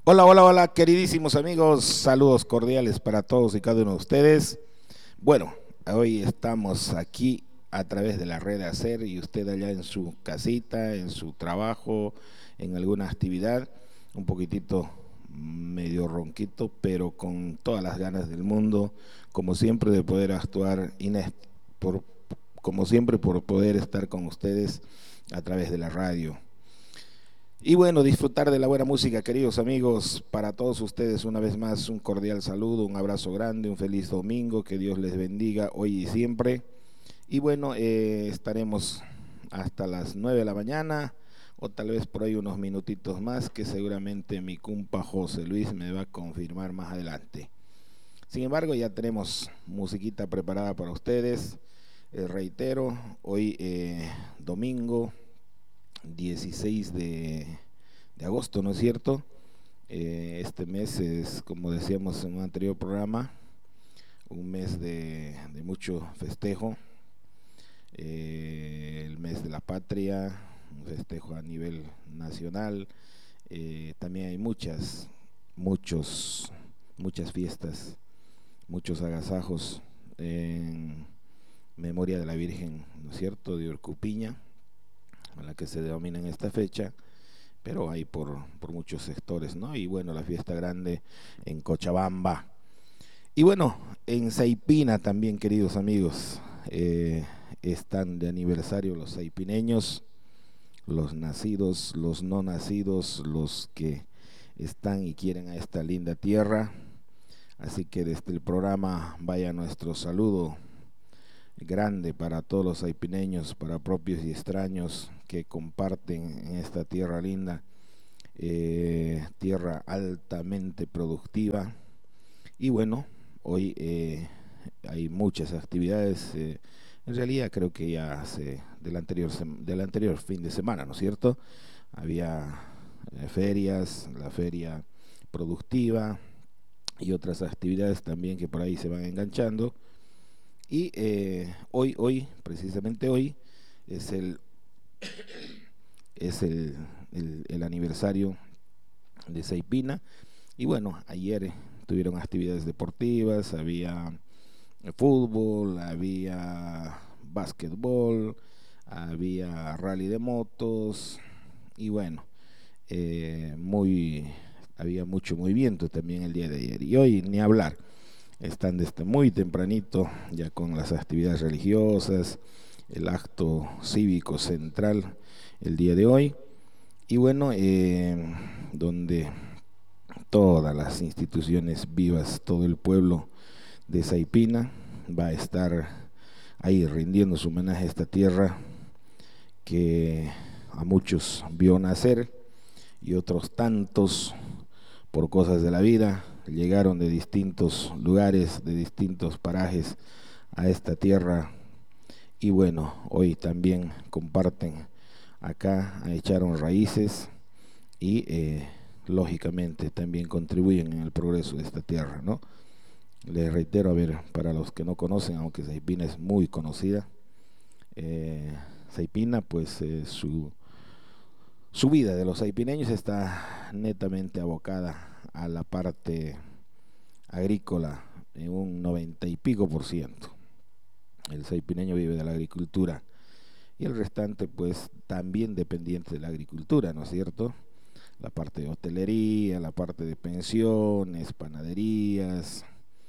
Hola, hola, hola, queridísimos amigos, saludos cordiales para todos y cada uno de ustedes. Bueno, hoy estamos aquí a través de la red Hacer y usted allá en su casita, en su trabajo, en alguna actividad, un poquitito medio ronquito, pero con todas las ganas del mundo, como siempre de poder actuar, por, como siempre por poder estar con ustedes a través de la radio. Y bueno, disfrutar de la buena música, queridos amigos. Para todos ustedes, una vez más, un cordial saludo, un abrazo grande, un feliz domingo, que Dios les bendiga hoy y siempre. Y bueno, estaremos hasta las 9 de la mañana, o tal vez por ahí unos minutitos más, que seguramente mi compa José Luis me va a confirmar más adelante. Sin embargo, ya tenemos musiquita preparada para ustedes. Reitero, hoy domingo 16 de agosto, ¿no es cierto? Este mes es, como decíamos en un anterior programa, un mes de mucho festejo, el mes de la patria, un festejo a nivel nacional. También hay muchas fiestas, muchos agasajos en memoria de la Virgen, ¿no es cierto?, de Urcupiña, a la que se denomina en esta fecha, pero hay por muchos sectores, ¿no? Y bueno, la fiesta grande en Cochabamba. Y bueno, en Saipina también, queridos amigos, están de aniversario los saipineños, los nacidos, los no nacidos, los que están y quieren a esta linda tierra. Así que desde el programa vaya nuestro saludo grande para todos los saipineños, para propios y extraños que comparten en esta tierra linda, tierra altamente productiva. Y bueno, hoy hay muchas actividades. En realidad creo que ya hace del anterior fin de semana, ¿no es cierto? Había ferias, la feria productiva y otras actividades también que por ahí se van enganchando. Y precisamente hoy, es el aniversario de Saipina. Y bueno, ayer tuvieron actividades deportivas, había fútbol, había básquetbol, había rally de motos y bueno, eh, muy, había mucho movimiento también el día de ayer. Y hoy ni hablar, están desde muy tempranito ya con las actividades religiosas, el acto cívico central el día de hoy. Y bueno, donde todas las instituciones vivas, todo el pueblo de Saipina va a estar ahí rindiendo su homenaje a esta tierra que a muchos vio nacer y otros tantos por cosas de la vida llegaron de distintos lugares, de distintos parajes a esta tierra y bueno, hoy también comparten acá, echaron raíces y lógicamente también contribuyen en el progreso de esta tierra, ¿no? Les reitero, a ver, para los que no conocen, aunque Saipina es muy conocida, Saipina, pues su vida de los saipineños está netamente abocada a la parte agrícola en un 90 y pico por ciento. El saipineño vive de la agricultura y el restante pues también dependiente de la agricultura, ¿no es cierto? La parte de hotelería, la parte de pensiones, panaderías,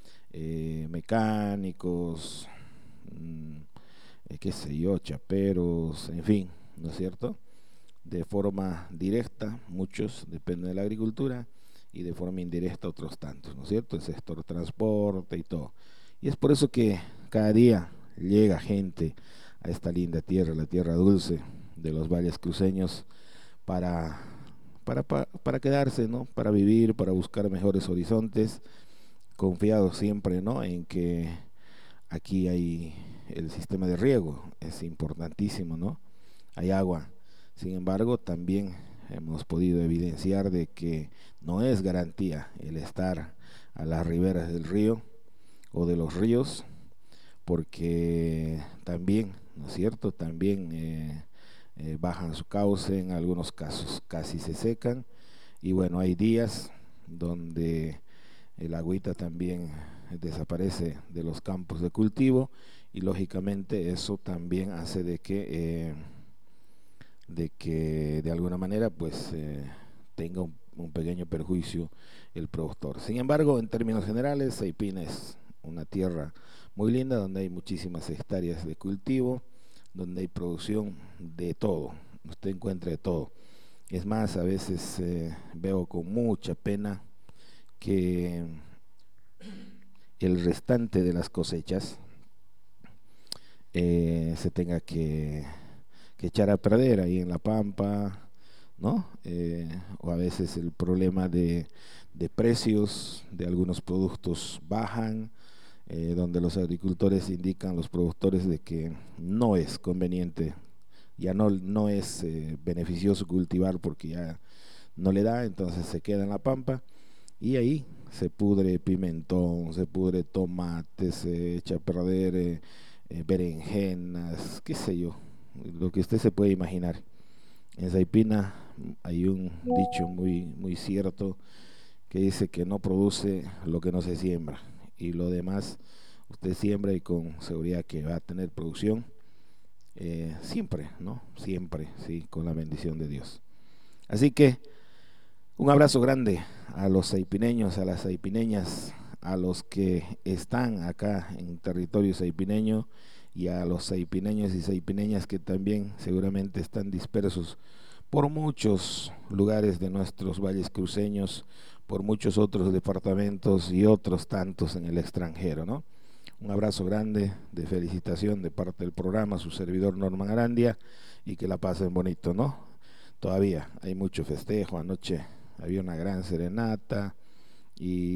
mecánicos, qué sé yo, chaperos, en fin, ¿no es cierto? De forma directa, muchos dependen de la agricultura y de forma indirecta otros tantos, ¿no es cierto? El sector transporte y todo. Y es por eso que cada día llega gente a esta linda tierra, la tierra dulce de los valles cruceños, para, para quedarse, ¿no? Para vivir, para buscar mejores horizontes, confiados siempre, ¿no? En que aquí hay el sistema de riego, es importantísimo, ¿no? Hay agua. Sin embargo, también hemos podido evidenciar de que no es garantía el estar a las riberas del río o de los ríos, porque también, ¿no es cierto? También bajan su cauce, en algunos casos casi se secan, y bueno, hay días donde el agüita también desaparece de los campos de cultivo y lógicamente eso también hace de que de alguna manera pues tenga un pequeño perjuicio el productor. Sin embargo, en términos generales, Saipina es una tierra muy linda donde hay muchísimas hectáreas de cultivo, donde hay producción de todo, usted encuentra de todo. Es más, a veces veo con mucha pena que el restante de las cosechas se tenga que echar a perder ahí en la pampa, ¿no? O a veces el problema de precios de algunos productos bajan, donde los agricultores indican a los productores de que no es conveniente, ya no es beneficioso cultivar porque ya no le da, entonces se queda en la pampa y ahí se pudre pimentón, se pudre tomate, se echa a perder berenjenas, qué sé yo, lo que usted se puede imaginar. En Saipina hay un dicho muy cierto que dice que no produce lo que no se siembra y lo demás usted siembra y con seguridad que va a tener producción siempre, ¿no? Siempre, sí, con la bendición de Dios. Así que un abrazo grande a los saipineños, a las saipineñas, a los que están acá en territorio saipineño y a los saipineños y saipineñas que también seguramente están dispersos por muchos lugares de nuestros valles cruceños, por muchos otros departamentos y otros tantos en el extranjero, ¿no? Un abrazo grande de felicitación de parte del programa, su servidor Norman Arandia, y que la pasen bonito, ¿no? Todavía hay mucho festejo, anoche había una gran serenata y